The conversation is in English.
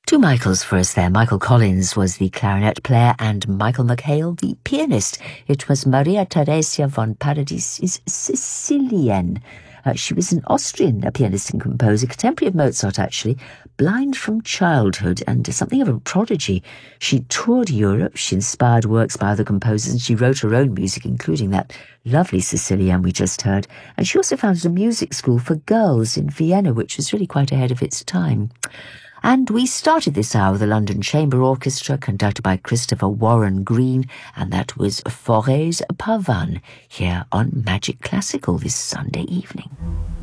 Two Michaels for us there. Michael Collins was the clarinet player and Michael McHale the pianist. It was Maria Theresia von Paradis' Sicilienne. She was an Austrian pianist and composer, contemporary of Mozart actually, blind from childhood and something of a prodigy. She toured Europe, she inspired works by other composers, and she wrote her own music, including that lovely Sicilienne we just heard. And she also founded a music school for girls in Vienna, which was really quite ahead of its time. And we started this hour with the London Chamber Orchestra, conducted by Christopher Warren Green, and that was Fauré's Pavane, here on Magic Classical this Sunday evening.